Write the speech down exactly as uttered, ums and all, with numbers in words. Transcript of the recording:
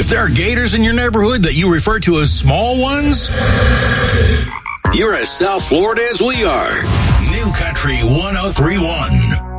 If there are gators in your neighborhood that you refer to as small ones, you're as South Florida as we are. New Country one oh three point one.